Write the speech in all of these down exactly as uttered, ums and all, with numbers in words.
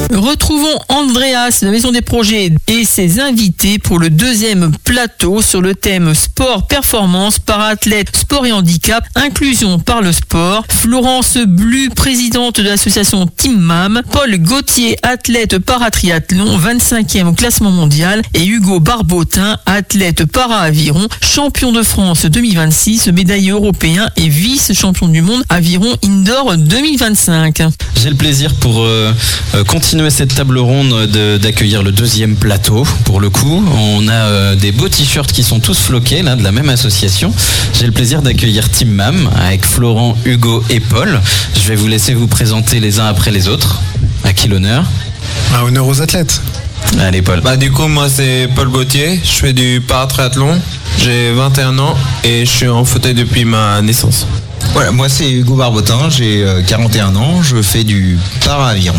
Retrouvons Andreas de la Maison des Projets et ses invités pour le deuxième plateau sur le thème sport, performance, para-athlète, sport et handicap, inclusion par le sport. Florence Blu, présidente de l'association Team Mam, Paul Gauthier, athlète para-triathlon, vingt-cinquième au classement mondial, et Hugo Barbotin, athlète para-aviron, champion de France deux mille vingt-six, médaillé européen et vice-champion du monde aviron indoor deux mille vingt-cinq. J'ai le plaisir pour euh, continuer cette table ronde de, d'accueillir le deuxième plateau. Pour le coup, on a euh, des beaux t-shirts qui sont tous floqués là, de la même association. J'ai le plaisir d'accueillir Team Mam avec Florent, Hugo et Paul. Je vais vous laisser vous présenter les uns après les autres. À qui l'honneur ? Ah, honneur aux athlètes. Allez Paul. Bah du coup moi c'est Paul Gauthier, je fais du paratriathlon, j'ai vingt et un ans et je suis en fauteuil depuis ma naissance. Voilà, moi c'est Hugo Barbotin, j'ai quarante et un ans, je fais du para-aviron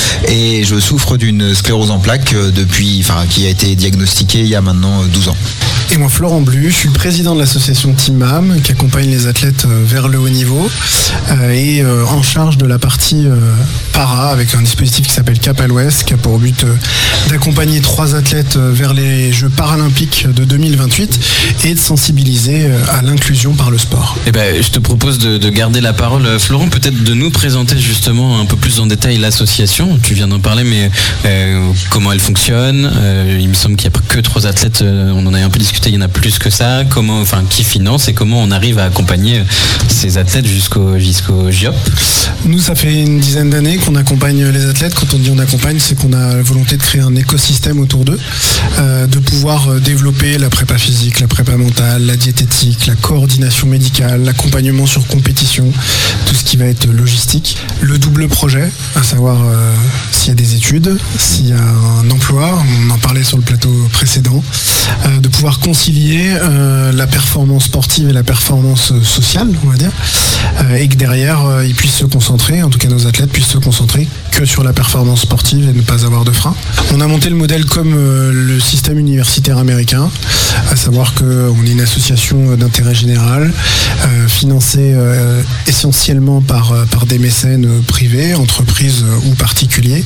et je souffre d'une sclérose en plaques depuis, enfin qui a été diagnostiquée il y a maintenant douze ans. Et moi Florent Blu, je suis le président de l'association Team Mam qui accompagne les athlètes vers le haut niveau euh, et euh, en charge de la partie euh, para avec un dispositif qui s'appelle Cap à l'Ouest qui a pour but euh, d'accompagner trois athlètes vers les Jeux paralympiques de deux mille vingt-huit et de sensibiliser à l'inclusion par le sport. Eh ben, je te propose de, de garder la parole. Florent, peut-être de nous présenter justement un peu plus en détail l'association. Tu viens d'en parler, mais euh, comment elle fonctionne. Euh, il me semble qu'il n'y a pas que trois athlètes, euh, on en a un peu discuté, il y en a plus que ça. Comment, enfin, qui finance et comment on arrive à accompagner ces athlètes jusqu'au, jusqu'au J O P ? Nous, ça fait une dizaine d'années qu'on accompagne les athlètes. Quand on dit on accompagne, c'est qu'on a la volonté de créer un écosystème autour d'eux, euh, de pouvoir développer la prépa physique, la prépa mentale, la diététique, la coordination médicale, l'accompagnement sur compétition, tout ce qui va être logistique, le double projet, à savoir euh, s'il y a des études, s'il y a un emploi, on en parlait sur le plateau précédent, euh, de pouvoir concilier euh, la performance sportive et la performance sociale, on va dire, euh, et que derrière, euh, ils puissent se concentrer, en tout cas nos athlètes puissent se concentrer que sur la performance sportive et ne pas avoir de frein. On a monté le modèle comme euh, le système universitaire américain, à savoir qu'on est une association d'intérêt général, euh, financée euh, essentiellement par, par des mécènes privés, entreprises ou particuliers,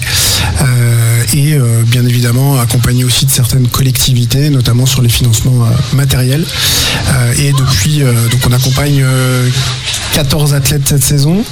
euh, et euh, bien évidemment accompagnée aussi de certaines collectivités, notamment sur les financements euh, matériels. Euh, et depuis, euh, donc on accompagne euh, quatorze athlètes cette saison,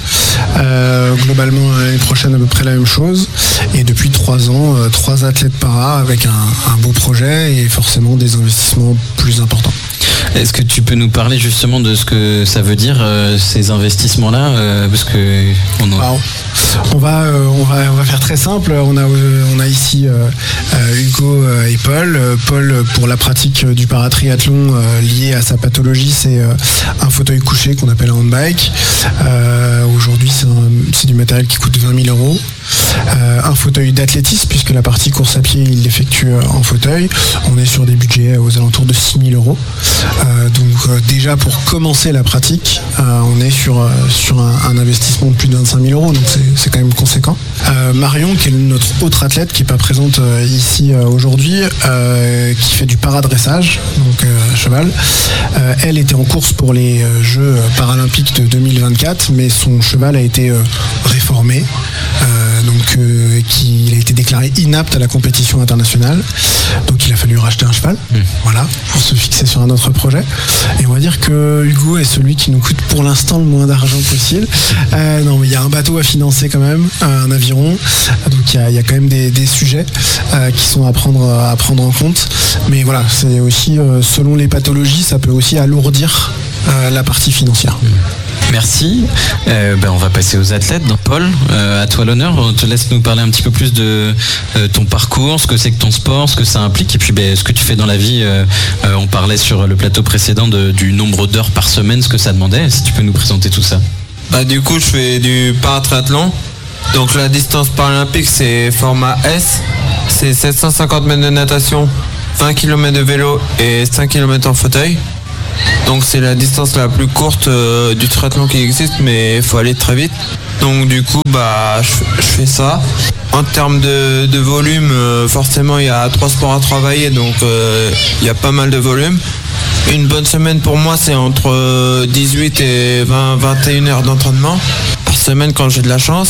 euh, globalement l'année prochaine à peu près la même chose, et depuis trois ans, euh, trois athlètes para avec un, un beau projet et forcément des investissements plus importants. Est-ce que tu peux nous parler justement de ce que ça veut dire euh, ces investissements-là, euh, parce que on, a... Alors, on va euh, on va on va faire très simple. On a euh, on a ici euh, euh, Hugo et Paul. Euh, Paul pour la pratique du paratriathlon euh, lié à sa pathologie, c'est euh, un fauteuil couché qu'on appelle un handbike. Euh, aujourd'hui, c'est, un, c'est du matériel qui coûte vingt mille euros. Euh, un fauteuil d'athlétisme puisque la partie course à pied il l'effectue en fauteuil. On est sur des budgets aux alentours de six mille euros. Euh, donc euh, déjà pour commencer la pratique, euh, on est sur, euh, sur un, un investissement de plus de vingt-cinq mille euros, donc c'est, c'est quand même conséquent. Euh, Marion, qui est notre autre athlète qui n'est pas présente euh, ici euh, aujourd'hui, euh, qui fait du paradressage, donc euh, cheval, euh, elle était en course pour les euh, Jeux paralympiques de deux mille vingt-quatre, mais son cheval a été euh, réformé. Euh, donc euh, qui, il a été déclaré inapte à la compétition internationale, donc il a fallu racheter un cheval, mmh. voilà, pour se fixer sur un autre projet. Et on va dire que Hugo est celui qui nous coûte pour l'instant le moins d'argent possible. Euh, non mais il y a un bateau à financer quand même, un aviron, donc il y a, il y a quand même des, des sujets euh, qui sont à prendre, à prendre en compte. Mais voilà, c'est aussi euh, selon les pathologies, ça peut aussi alourdir euh, la partie financière. Mmh. Merci. Euh, ben on va passer aux athlètes. Donc, Paul, euh, à toi l'honneur. On te laisse nous parler un petit peu plus de euh, ton parcours, ce que c'est que ton sport, ce que ça implique, et puis ben, ce que tu fais dans la vie. Euh, euh, on parlait sur le plateau précédent de, du nombre d'heures par semaine, ce que ça demandait. Si tu peux nous présenter tout ça. Bah, du coup, je fais du paratriathlon. Donc la distance paralympique, c'est format S. C'est sept cent cinquante mètres de natation, vingt kilomètres de vélo et cinq kilomètres en fauteuil. Donc c'est la distance la plus courte euh, du triathlon qui existe, mais il faut aller très vite. Donc du coup, bah, je, je fais ça. En termes de, de volume, euh, forcément, il y a trois sports à travailler, donc euh, il y a pas mal de volume. Une bonne semaine pour moi, c'est entre dix-huit et vingt, vingt et une heures d'entraînement par semaine quand j'ai de la chance.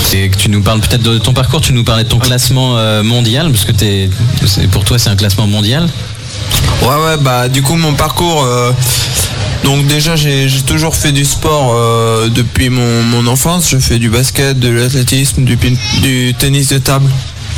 c'est que tu nous parles peut-être de ton parcours, tu nous parlais de ton classement euh, mondial, parce que t'es, c'est, pour toi c'est un classement mondial. Ouais ouais bah du coup mon parcours euh, donc déjà j'ai, j'ai toujours fait du sport euh, depuis mon, mon enfance. Je fais du basket, de l'athlétisme, du, du tennis de table.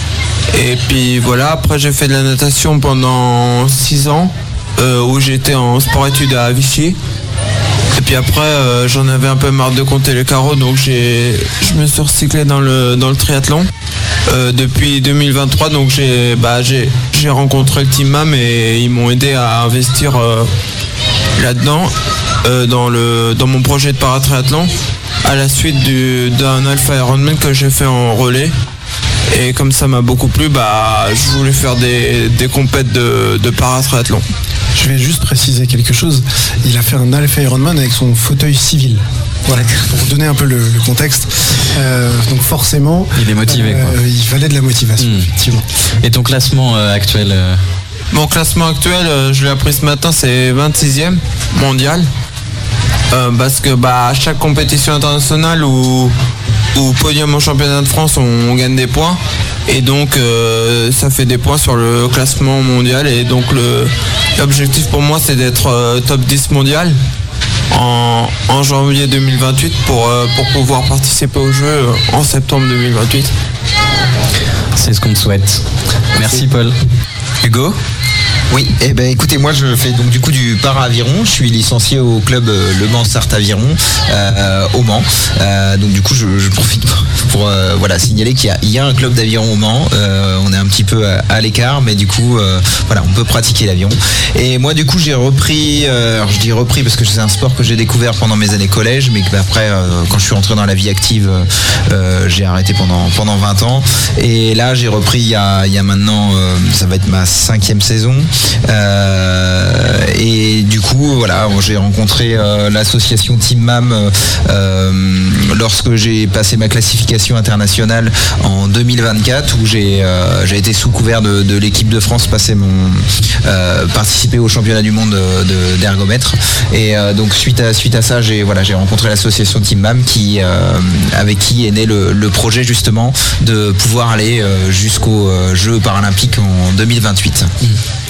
Et puis voilà, après j'ai fait de la natation pendant six ans euh, où j'étais en sport-études à Vichy. Et puis après euh, j'en avais un peu marre de compter les carreaux, donc j'ai, je me suis recyclé dans le, dans le triathlon. Euh, depuis deux mille vingt-trois, donc j'ai, bah, j'ai, j'ai rencontré le Team Mam et ils m'ont aidé à investir euh, là-dedans, euh, dans, le, dans mon projet de paratriathlon, à la suite du, d'un Alpha Ironman que j'ai fait en relais. Et comme ça m'a beaucoup plu, bah, je voulais faire des, des compètes de, de paratriathlon. Je vais juste préciser quelque chose. Il a fait un Alpha Ironman avec son fauteuil civil. Voilà, pour donner un peu le, le contexte. Euh, donc forcément, il est motivé. Euh, quoi. Il fallait de la motivation, mmh. effectivement. Et ton classement euh, actuel euh... Mon classement actuel, euh, je l'ai appris ce matin, c'est vingt-sixième mondial. Euh, parce que bah, à chaque compétition internationale ou, ou podium au championnat de France, on, on gagne des points. Et donc euh, ça fait des points sur le classement mondial. Et donc le, l'objectif pour moi, c'est d'être euh, top dix mondial en, en janvier deux mille vingt-huit pour, euh, pour pouvoir participer aux Jeux euh, en septembre deux mille vingt-huit. C'est ce qu'on te souhaite. Merci, Merci Paul. Hugo ? Oui, eh ben écoutez, moi je fais donc du coup du para-aviron. Je suis licencié au club euh, Le Mans Start Aviron euh, au Mans. Euh, donc du coup je, je profite pour, pour euh, voilà signaler qu'il y a, il y a un club d'aviron au Mans. Euh, on est un petit peu à, à l'écart, mais du coup euh, voilà, on peut pratiquer l'aviron. Et moi du coup j'ai repris, euh, alors je dis repris parce que c'est un sport que j'ai découvert pendant mes années collège, mais que, bah, après euh, quand je suis rentré dans la vie active, euh, j'ai arrêté pendant pendant vingt ans. Et là j'ai repris il y a, il y a maintenant, euh, ça va être ma cinquième saison. Euh, et du coup voilà, j'ai rencontré euh, l'association Team Mam euh, lorsque j'ai passé ma classification internationale en deux mille vingt-quatre, où j'ai, euh, j'ai été sous couvert de, de l'équipe de France passer mon, euh, participer au championnat du monde de, de, d'ergomètre. Et euh, donc suite à, suite à ça j'ai, voilà, j'ai rencontré l'association Team Mam qui, euh, avec qui est né le, le projet justement de pouvoir aller euh, jusqu'aux euh, Jeux paralympiques en deux mille vingt-huit. Mmh.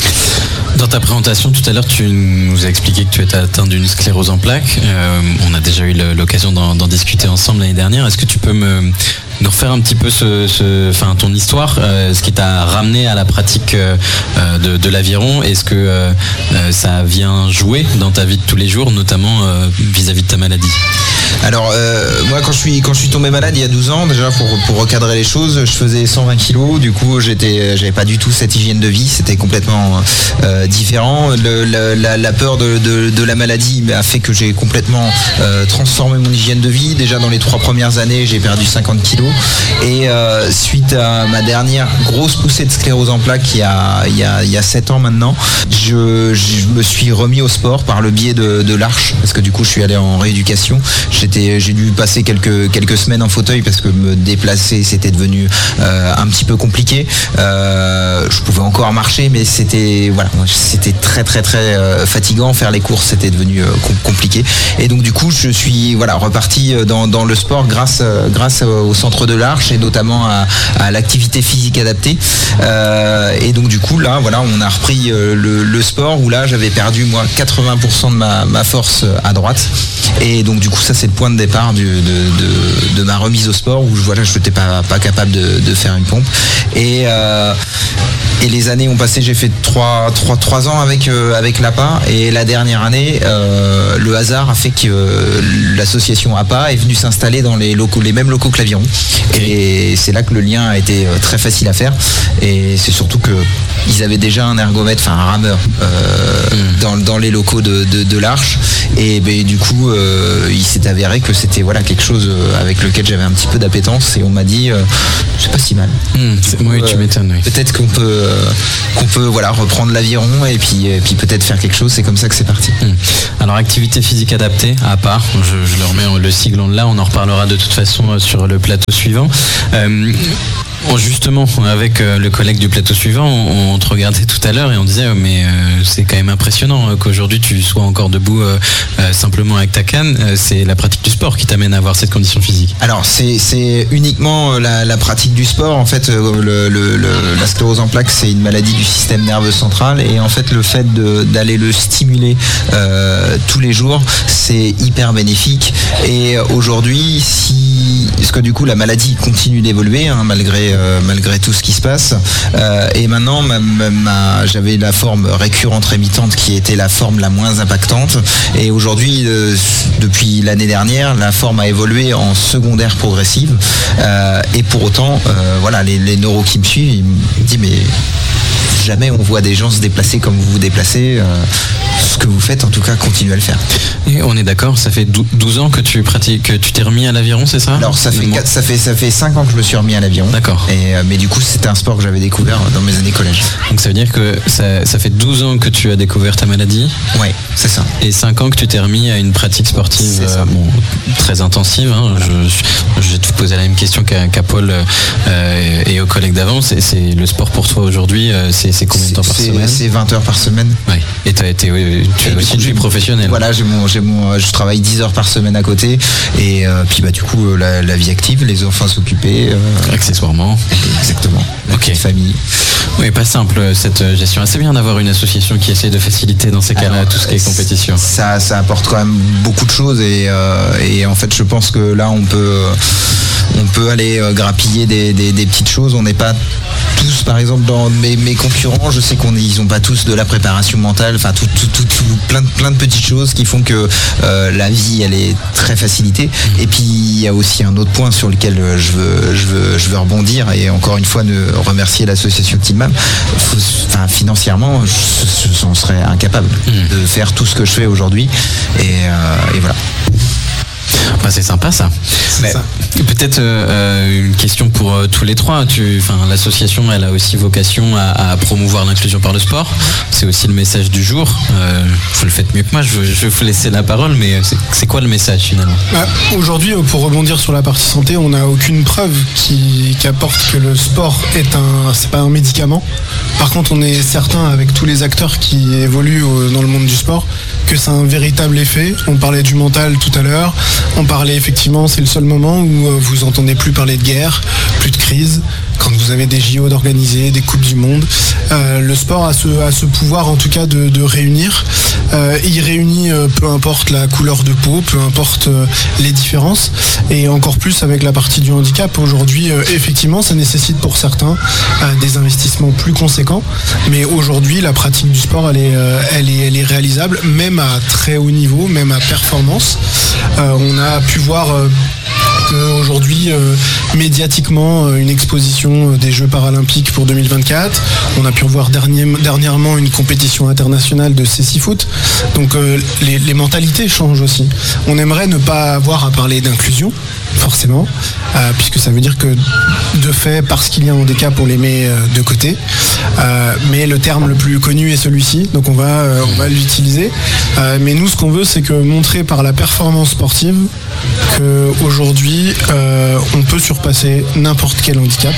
Dans ta présentation tout à l'heure, tu nous as expliqué que tu étais atteint d'une sclérose en plaques. Euh, on a déjà eu l'occasion d'en, d'en discuter ensemble l'année dernière. Est-ce que tu peux me nous refaire un petit peu ce, ce, enfin, ton histoire, euh, ce qui t'a ramené à la pratique euh, de, de l'aviron? Est-ce que euh, ça vient jouer dans ta vie de tous les jours, notamment euh, vis-à-vis de ta maladie? Alors euh, moi quand je suis quand je suis tombé malade il y a douze ans, déjà pour, pour recadrer les choses, je faisais cent vingt kilos, du coup j'étais j'avais pas du tout cette hygiène de vie, c'était complètement euh, différent. Le, la, la, la peur de, de, de la maladie a fait que j'ai complètement euh, transformé mon hygiène de vie. Déjà dans les trois premières années j'ai perdu cinquante kilos et euh, suite à ma dernière grosse poussée de sclérose en plaques il y a il y a il y a sept ans maintenant, je, je me suis remis au sport par le biais de, de l'Arche, parce que du coup je suis allé en rééducation. J'étais, j'ai dû passer quelques, quelques semaines en fauteuil parce que me déplacer c'était devenu euh, un petit peu compliqué. Euh, je pouvais encore marcher, mais c'était voilà, c'était très très très euh, fatigant. Faire les courses c'était devenu euh, compliqué. Et donc du coup je suis voilà reparti dans, dans le sport grâce euh, grâce au centre de l'Arche et notamment à, à l'activité physique adaptée. Euh, et donc du coup là voilà on a repris euh, le, le sport où là j'avais perdu moi quatre-vingts pour cent de ma, ma force à droite. Et donc du coup ça c'est le point de départ du, de, de, de ma remise au sport où je voilà je n'étais pas, pas capable de, de faire une pompe. Et, euh, et les années ont passé, j'ai fait trois, trois, trois ans avec, euh, avec l'A P A, et la dernière année euh, le hasard a fait que euh, l'association A P A est venue s'installer dans les locaux, les mêmes locaux que l'Aviron. Et c'est là que le lien a été très facile à faire, et c'est surtout que ils avaient déjà un ergomètre, enfin un rameur euh, mmh. dans, dans les locaux de, de, de l'Arche, et ben, du coup euh, il s'est avéré que c'était voilà quelque chose avec lequel j'avais un petit peu d'appétence, et on m'a dit euh, c'est pas si mal. Mmh, c'est, oui, euh, tu m'étonnes. Oui. Peut-être qu'on peut euh, qu'on peut voilà reprendre l'aviron et puis et puis peut-être faire quelque chose. C'est comme ça que c'est parti. Mmh. Alors activité physique adaptée à part, je, je leur mets le sigle là, on en reparlera de toute façon sur le plateau suivant. Euh, Bon, justement, avec euh, le collègue du plateau suivant, on, on te regardait tout à l'heure et on disait euh, mais euh, c'est quand même impressionnant euh, qu'aujourd'hui tu sois encore debout euh, euh, simplement avec ta canne. Euh, c'est la pratique du sport qui t'amène à avoir cette condition physique. Alors c'est, c'est uniquement la, la pratique du sport. En fait, le, le, le, la sclérose en plaques, c'est une maladie du système nerveux central et en fait le fait de, d'aller le stimuler euh, tous les jours, c'est hyper bénéfique. Et aujourd'hui, si parce que du coup la maladie continue d'évoluer hein, malgré euh, malgré tout ce qui se passe. Euh, et maintenant, ma, ma, ma, j'avais la forme récurrente rémitante qui était la forme la moins impactante. Et aujourd'hui, euh, depuis l'année dernière, la forme a évolué en secondaire progressive. Euh, et pour autant, euh, voilà, les, les neuros qui me suivent, ils me disent mais jamais on voit des gens se déplacer comme vous vous déplacez. Euh, ce que vous faites, en tout cas, continuez à le faire. Et on est d'accord, ça fait douze ans que tu pratiques, que tu t'es remis à l'aviron, c'est ça? Alors ça fait, quatre, ça fait ça fait cinq ans que je me suis remis à l'aviron. D'accord. Et euh, mais du coup, c'était un sport que j'avais découvert dans mes années collège. Donc ça veut dire que ça, ça fait douze ans que tu as découvert ta maladie. Ouais, c'est ça. Et cinq ans que tu t'es remis à une pratique sportive euh, bon, très intensive. Hein. Je, je vais te poser la même question qu'à, qu'à Paul euh, et aux collègues d'avant. C'est, c'est le sport pour toi aujourd'hui, euh, c'est, c'est combien de temps par c'est, semaine? C'est vingt heures par semaine. Ouais. Et tu as été, oui, tu as aussi une vie professionnelle. Voilà, j'ai mon, j'ai mon, je travaille dix heures par semaine à côté. Et euh, puis bah du coup euh, la, la vie active, les enfants s'occuper. Euh, Accessoirement. Exactement. La Ok. famille. Oui, pas simple cette gestion. C'est bien d'avoir une association qui essaie de faciliter dans ces cas-là Alors, tout ce qui est compétition. Ça, ça apporte quand même beaucoup de choses et, euh, et en fait je pense que là on peut, on peut aller euh, grappiller des, des, des petites choses. On n'est pas tous, par exemple dans mes, mes concurrents, je sais qu'on ils ont pas tous de la préparation mentale, enfin tout, tout, tout, tout, plein de plein de petites choses qui font que euh, la vie elle est très facilitée. Et puis il y a aussi un autre point sur lequel je veux je veux je veux rebondir et encore une fois ne remercier l'association Teammam. Enfin financièrement, je, je, j'en serais incapable mmh. de faire tout ce que je fais aujourd'hui et, euh, et voilà. Bah, c'est sympa ça. C'est ça. Peut-être euh, une question pour euh, tous les trois. Tu, enfin, l'association, elle a aussi vocation à, à promouvoir l'inclusion par le sport. C'est aussi le message du jour. Euh, vous le faites mieux que moi. Je, je vais vous laisser la parole, mais c'est, c'est quoi le message finalement? Bah, aujourd'hui, pour rebondir sur la partie santé, on n'a aucune preuve qui, qui apporte que le sport est un, c'est pas un médicament. Par contre, on est certain avec tous les acteurs qui évoluent au, dans le monde du sport que c'est un véritable effet. On parlait du mental tout à l'heure. On parlait effectivement, c'est le seul moment où vous entendez plus parler de guerre, plus de crise. Quand vous avez des J O d'organiser, des Coupes du Monde, euh, le sport a ce, a ce pouvoir en tout cas de, de réunir. Euh, il réunit euh, peu importe la couleur de peau, peu importe euh, les différences. Et encore plus avec la partie du handicap. Aujourd'hui, euh, effectivement, ça nécessite pour certains euh, des investissements plus conséquents. Mais aujourd'hui, la pratique du sport, elle est, euh, elle est, elle est réalisable, même à très haut niveau, même à performance. Euh, on a pu voir euh, qu'aujourd'hui, euh, médiatiquement, euh, une exposition des Jeux paralympiques pour deux mille vingt-quatre. On a pu revoir dernier, dernièrement une compétition internationale de cécifoot. Donc euh, les, les mentalités changent aussi. On aimerait ne pas avoir à parler d'inclusion, forcément, euh, puisque ça veut dire que de fait, parce qu'il y a un handicap, on les met euh, de côté. Euh, mais le terme le plus connu est celui-ci, donc on va, euh, on va l'utiliser. Euh, mais nous, ce qu'on veut, c'est que montrer par la performance sportive qu'aujourd'hui, euh, on peut surpasser n'importe quel handicap,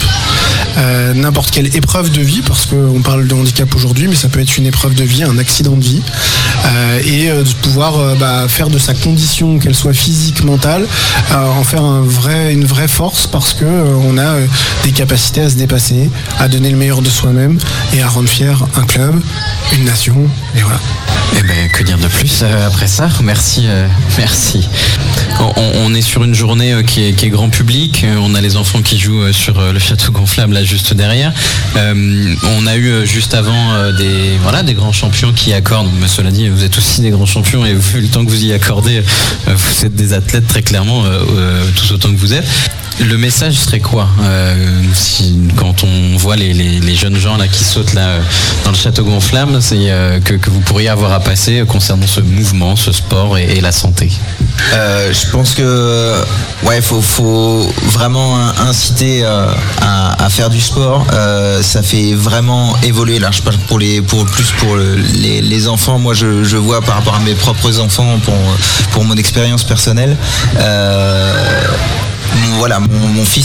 euh, n'importe quelle épreuve de vie, parce qu'on parle de handicap aujourd'hui, mais ça peut être une épreuve de vie, un accident de vie, euh, et euh, de pouvoir euh, bah, faire de sa condition, qu'elle soit physique, mentale, euh, en faire un vrai, une vraie force, parce que euh, on a euh, des capacités à se dépasser, à donner le meilleur de soi-même et à rendre fier un club, une nation, et voilà. Eh ben, que dire de plus euh, après ça? Merci, euh, merci. On, on est sur une journée euh, qui, est, qui est grand public. Euh, on a les enfants qui jouent euh, sur euh, le château gonflable là juste derrière. Euh, on a eu euh, juste avant euh, des voilà des grands champions qui accordent. Mais cela dit, vous êtes aussi des grands champions et vu le temps que vous y accordez, euh, vous êtes des athlètes très clairement, euh, euh, tous autant que vous êtes. Le message serait quoi euh, si, quand on voit les, les, les jeunes gens là qui sautent là dans le château gonflable, c'est euh, que, que vous pourriez avoir à passer concernant ce mouvement, ce sport et, et la santé? Euh, je pense que ouais, faut, faut vraiment inciter euh, à, à faire du sport. Euh, ça fait vraiment évoluer. Là, je parle pour les, pour plus pour le, les, les enfants. Moi, je, je vois par rapport à mes propres enfants, pour, pour mon expérience personnelle. Euh, Voilà, mon, mon fils